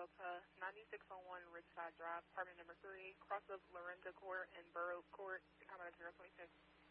Delta, 9601 Ridgeside Drive, apartment number 3, cross of Lorenzo Court and Borough Court, Commodore 026.